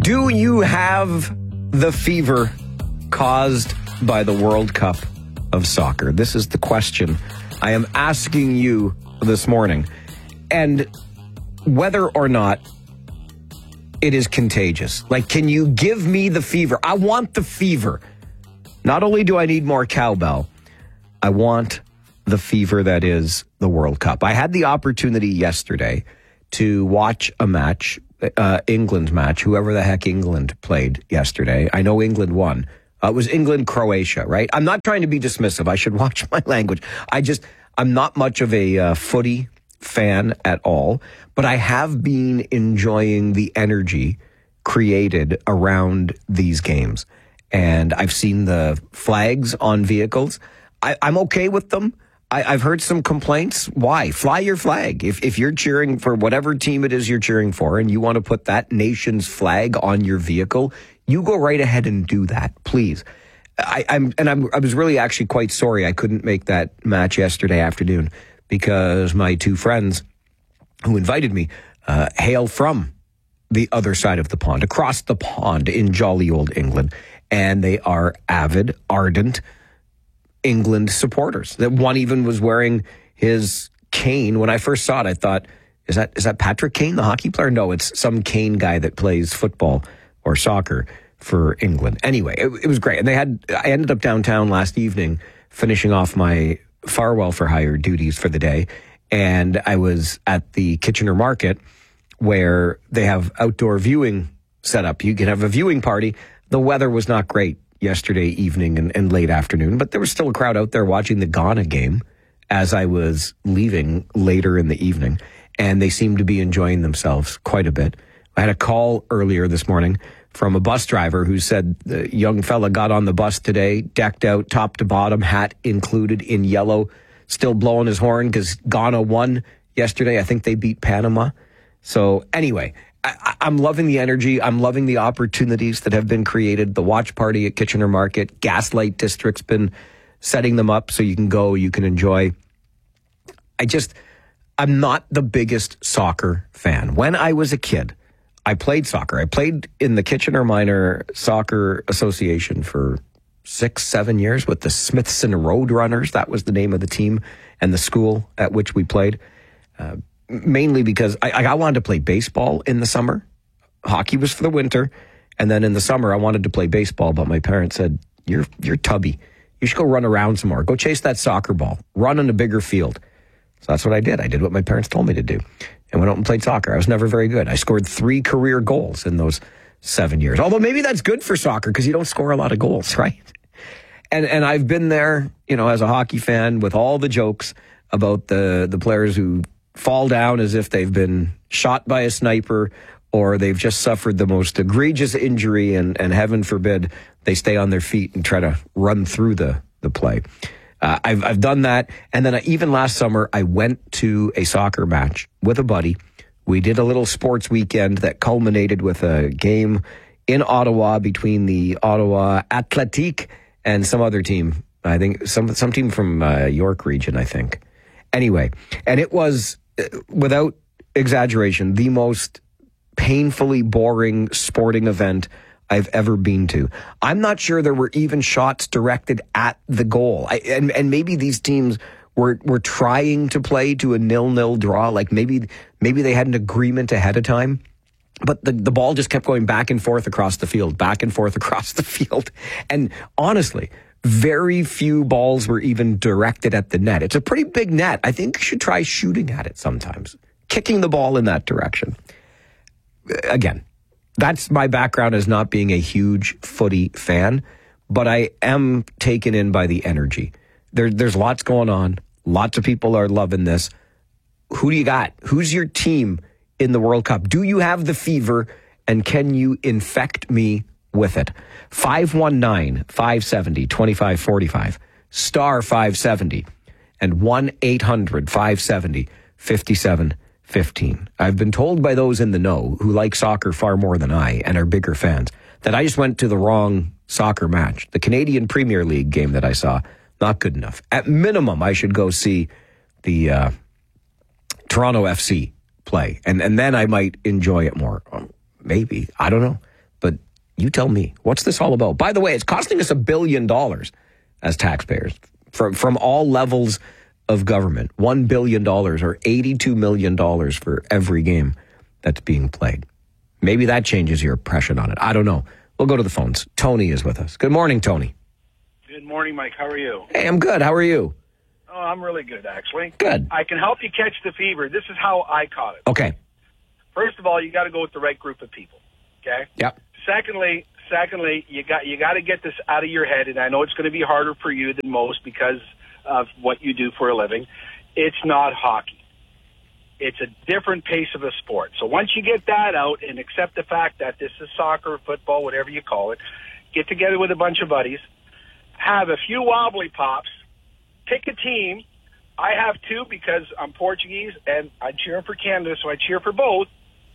Do you have the fever caused by the World Cup of soccer? This is the question I am asking you this morning. And whether or not it is contagious. Like, can you give me the fever? I want the fever. Not only do I need more cowbell, I want the fever that is the World Cup. I had the opportunity yesterday to watch a match, England match, whoever the heck England played yesterday. I know England won. It was England-Croatia, right? I'm not trying to be dismissive. I should watch my language. I'm not much of a footy fan at all, but I have been enjoying the energy created around these games. And I've seen the flags on vehicles. I'm okay with them. I've heard some complaints. Why? Fly your flag. If you're cheering for whatever team it is you're cheering for and you want to put that nation's flag on your vehicle, you go right ahead and do that, please. I was really actually quite sorry I couldn't make that match yesterday afternoon because my two friends who invited me hail from the other side of the pond, across the pond in jolly old England. And they are avid, ardent England supporters. That one even was wearing his cane. When I first saw it, I thought, is that Patrick Kane, the hockey player? No, it's some Kane guy that plays football or soccer for England. Anyway, it was great. And I ended up downtown last evening finishing off my Farwell for Hire duties for the day. And I was at the Kitchener Market where they have outdoor viewing set up. You can have a viewing party. The weather was not great yesterday evening and late afternoon, but there was still a crowd out there watching the Ghana game as I was leaving later in the evening, and they seemed to be enjoying themselves quite a bit. I had a call earlier this morning from a bus driver who said the young fella got on the bus today, decked out top to bottom, hat included in yellow, still blowing his horn because Ghana won yesterday. I think they beat Panama. So anyway, I'm loving the energy. I'm loving the opportunities that have been created. The watch party at Kitchener Market, Gaslight District's been setting them up so you can go, you can enjoy. I'm not the biggest soccer fan. When I was a kid, I played soccer. I played in the Kitchener Minor Soccer Association for 6-7 years with the Smithson Roadrunners. That was the name of the team and the school at which we played. Mainly because I wanted to play baseball in the summer. Hockey was for the winter. And then in the summer, I wanted to play baseball, but my parents said, you're tubby. You should go run around some more. Go chase that soccer ball. Run on a bigger field. So that's what I did. I did what my parents told me to do and went out and played soccer. I was never very good. I scored 3 career goals in those 7 years. Although maybe that's good for soccer because you don't score a lot of goals, right? And I've been there, as a hockey fan with all the jokes about the players who fall down as if they've been shot by a sniper or they've just suffered the most egregious injury and heaven forbid they stay on their feet and try to run through the play. I've done that. And then even last summer, I went to a soccer match with a buddy. We did a little sports weekend that culminated with a game in Ottawa between the Ottawa Athletic and some other team. I think some team from York region, I think. Anyway, and it was, without exaggeration, the most painfully boring sporting event I've ever been to. I'm not sure there were even shots directed at the goal. And maybe these teams were trying to play to a 0-0 draw. Like maybe they had an agreement ahead of time. But the ball just kept going back and forth across the field, back and forth across the field. And honestly, very few balls were even directed at the net. It's a pretty big net. I think you should try shooting at it sometimes, kicking the ball in that direction. Again, that's my background as not being a huge footy fan, but I am taken in by the energy. There's lots going on. Lots of people are loving this. Who do you got? Who's your team in the World Cup? Do you have the fever, and can you infect me with it? 519-570-2545, star 570, and 1-800-570-5715. I've been told by those in the know who like soccer far more than I and are bigger fans that I just went to the wrong soccer match. The Canadian Premier League game that I saw, not good enough. At minimum, I should go see the Toronto FC play, and then I might enjoy it more. Maybe. I don't know. You tell me. What's this all about? By the way, it's costing us $1 billion as taxpayers from all levels of government. $1 billion or $82 million for every game that's being played. Maybe that changes your impression on it. I don't know. We'll go to the phones. Tony is with us. Good morning, Tony. Good morning, Mike. How are you? Hey, I'm good. How are you? Oh, I'm really good, actually. Good. I can help you catch the fever. This is how I caught it. Okay. First of all, you got to go with the right group of people. Okay. Yep. Secondly, you got to get this out of your head, and I know it's going to be harder for you than most because of what you do for a living. It's not hockey. It's a different pace of a sport. So once you get that out and accept the fact that this is soccer, football, whatever you call it, get together with a bunch of buddies, have a few wobbly pops, pick a team. I have two because I'm Portuguese and I'm cheering for Canada, so I cheer for both.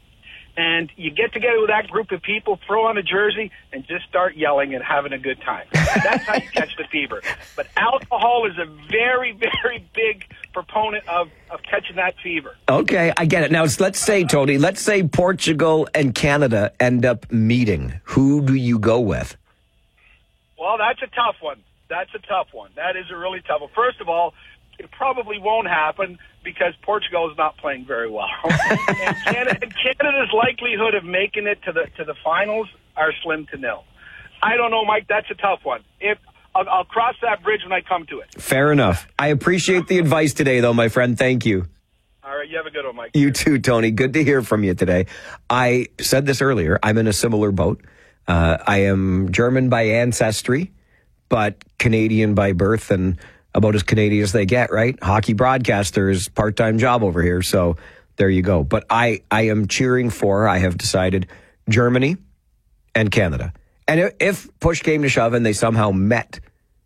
And you get together with that group of people, throw on a jersey, and just start yelling and having a good time. That's how you catch the fever. But alcohol is a very, very big proponent of catching that fever. Okay, I get it. Now, let's say, Tony, Portugal and Canada end up meeting. Who do you go with? Well, that's a tough one. That is a really tough one. First of all, it probably won't happen because Portugal is not playing very well. And Canada's likelihood of making it to the finals are slim to nil. I don't know, Mike. That's a tough one. I'll cross that bridge when I come to it. Fair enough. I appreciate the advice today, though, my friend. Thank you. All right. You have a good one, Mike. You too, Tony. Good to hear from you today. I said this earlier. I'm in a similar boat. I am German by ancestry, but Canadian by birth, and about as Canadian as they get, right? Hockey broadcaster's part-time job over here, so there you go. But I am cheering for, I have decided, Germany and Canada. And if push came to shove and they somehow met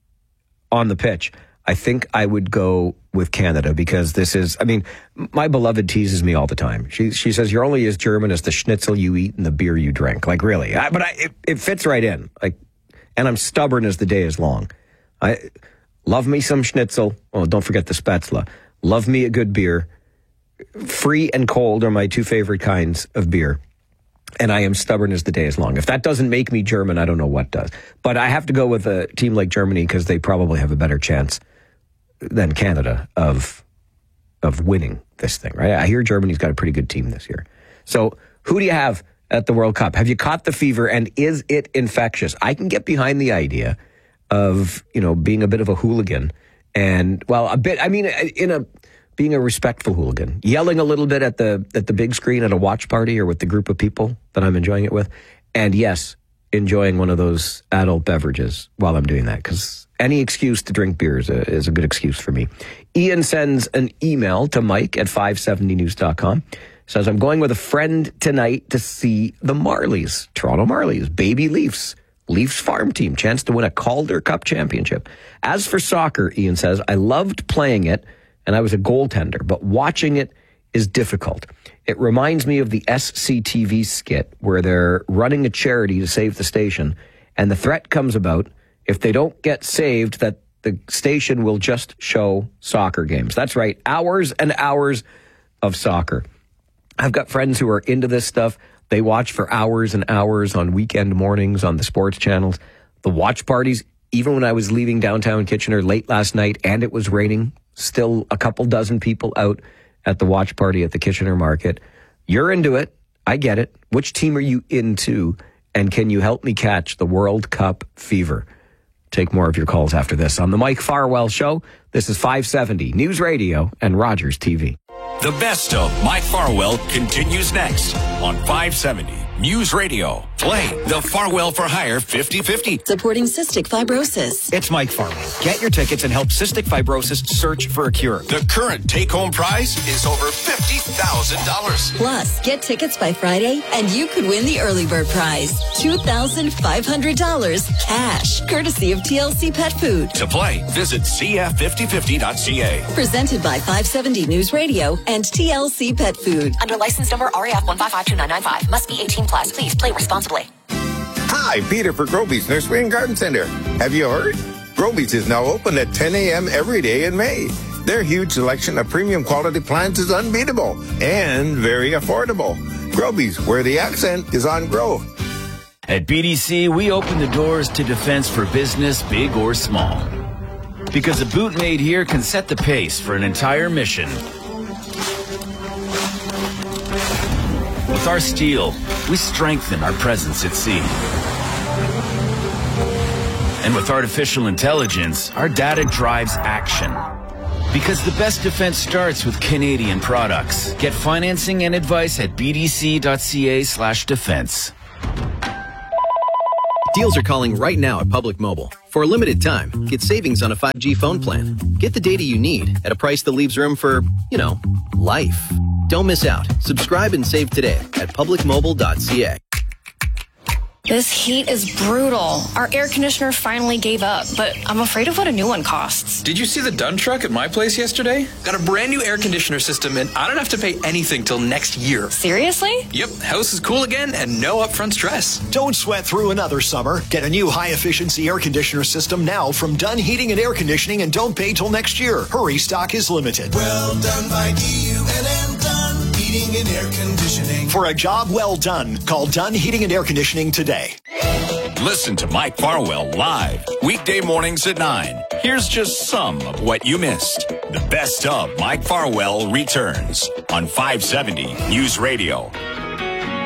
on the pitch, I think I would go with Canada because this is, I mean, my beloved teases me all the time. She says, you're only as German as the schnitzel you eat and the beer you drink. Like, really? It fits right in. Like, and I'm stubborn as the day is long. I love me some schnitzel. Oh, don't forget the spätzle. Love me a good beer. Free and cold are my two favorite kinds of beer. And I am stubborn as the day is long. If that doesn't make me German, I don't know what does. But I have to go with a team like Germany because they probably have a better chance than Canada of winning this thing, right? I hear Germany's got a pretty good team this year. So who do you have at the World Cup? Have you caught the fever, and is it infectious? I can get behind the idea of, being a bit of a hooligan and, well, a bit, I mean, being a respectful hooligan, yelling a little bit at the big screen at a watch party or with the group of people that I'm enjoying it with. And yes, enjoying one of those adult beverages while I'm doing that, because any excuse to drink beer is a good excuse for me. Ian sends an email to Mike at 570news.com. Says, I'm going with a friend tonight to see the Marlies, Toronto Marlies, baby Leafs farm team, chance to win a Calder Cup championship. As for soccer, Ian says, I loved playing it and I was a goaltender, but watching it is difficult. It reminds me of the SCTV skit where they're running a charity to save the station, and the threat comes about if they don't get saved that the station will just show soccer games. That's right, hours and hours of soccer. I've got friends who are into this stuff. They watch for hours and hours on weekend mornings on the sports channels. The watch parties, even when I was leaving downtown Kitchener late last night and it was raining, still a couple dozen people out at the watch party at the Kitchener Market. You're into it. I get it. Which team are you into? And can you help me catch the World Cup fever? Take more of your calls after this on the Mike Farwell Show. This is 570 News Radio and Rogers TV. The best of Mike Farwell continues next on 570 News Radio. Play the Farwell for Hire 50-50. Supporting cystic fibrosis. It's Mike Farwell. Get your tickets and help cystic fibrosis search for a cure. The current take-home prize is over $50,000. Plus, get tickets by Friday and you could win the early bird prize. $2,500 cash, courtesy of TLC Pet Food. To play, visit cf5050.ca. Presented by 570 News Radio and TLC Pet Food. Under license number RAF 1552995. Must be 18 plus. Please play responsibly. Hi, Peter for Groby's Nursery and Garden Center. Have you heard? Groby's is now open at 10 a.m. every day in May. Their huge selection of premium quality plants is unbeatable and very affordable. Groby's, where the accent is on grow. At BDC, we open the doors to defense for business, big or small. Because a boot made here can set the pace for an entire mission. With our steel, we strengthen our presence at sea. And with artificial intelligence, our data drives action. Because the best defense starts with Canadian products. Get financing and advice at bdc.ca/defense. Deals are calling right now at Public Mobile. For a limited time, get savings on a 5G phone plan. Get the data you need at a price that leaves room for, life. Don't miss out. Subscribe and save today at publicmobile.ca. This heat is brutal. Our air conditioner finally gave up, but I'm afraid of what a new one costs. Did you see the Dunn truck at my place yesterday? Got a brand new air conditioner system, and I don't have to pay anything till next year. Seriously? Yep, house is cool again and no upfront stress. Don't sweat through another summer. Get a new high-efficiency air conditioner system now from Dunn Heating and Air Conditioning and don't pay till next year. Hurry, stock is limited. Well done by DUNN, Dunn Heating and Air Conditioning. For a job well done, call Dunn Heating and Air Conditioning today. Listen to Mike Farwell live weekday mornings at 9. Here's just some of what you missed. The best of Mike Farwell returns on 570 News Radio.